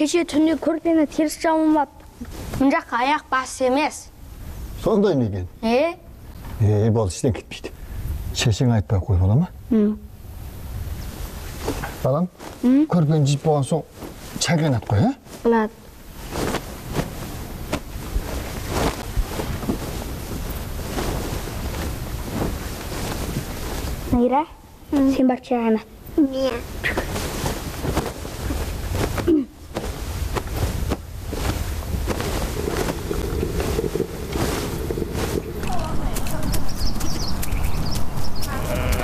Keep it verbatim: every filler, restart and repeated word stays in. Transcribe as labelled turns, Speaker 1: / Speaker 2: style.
Speaker 1: Кеше түнде көрпені теріс жамылмап, мына жаққа аяқ басы емес.
Speaker 2: Сондай ма екен?
Speaker 1: Е?
Speaker 2: Е, бол іштен кетпейді. Шешең айтпай қой, бола ма? Балам, көрпені жиіп болған соң чай қайнап қой, ә?
Speaker 1: Болады. Найра, сен бар чай қайна.
Speaker 3: Нет.